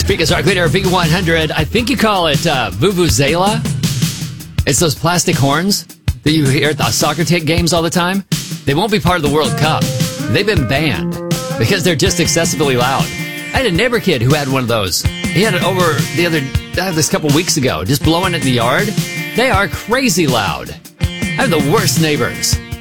Speaking of Star Cleaner V100, I think you call it Vuvuzela. It's those plastic horns that you hear at the soccer games all the time. They won't be part of the World Cup. They've been banned because they're just excessively loud. I had a neighbor kid who had one of those. He had it over this couple weeks ago, just blowing it in the yard. They are crazy loud. I have the worst neighbors.